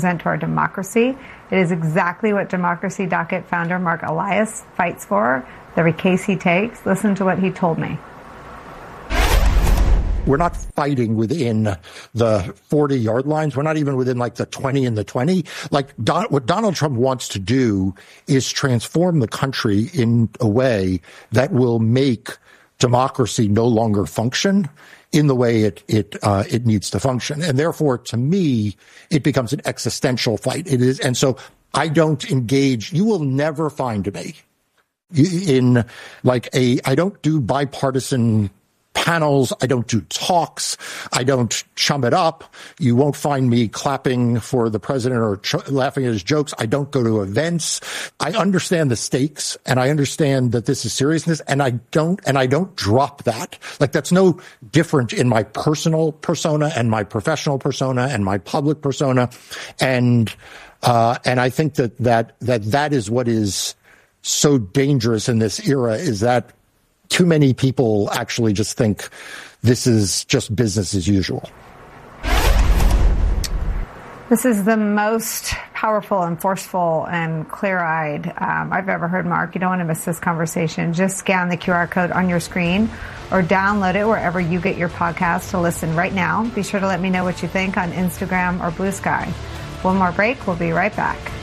to our democracy. It is exactly what Democracy Docket founder Mark Elias fights for, every case he takes. Listen to what he told me. We're not fighting within the 40-yard lines. We're not even within like the 20 and the 20. Like what Donald Trump wants to do is transform the country in a way that will make democracy no longer function in the way it needs to function. And therefore, to me, it becomes an existential fight. It is. And so I don't engage. You will never find me in I don't do bipartisan panels. I don't do talks. I don't chum it up. You won't find me clapping for the president or laughing at his jokes. I don't go to events. I understand the stakes and I understand that this is seriousness and I don't drop that. Like that's no different in my personal persona and my professional persona and my public persona. And I think that is what is so dangerous in this era is that too many people actually just think this is just business as usual. This is the most powerful and forceful and clear-eyed I've ever heard, Mark. You don't want to miss this conversation. Just scan the QR code on your screen or download it wherever you get your podcast to listen right now. Be sure to let me know what you think on Instagram or Blue Sky. One more break. We'll be right back.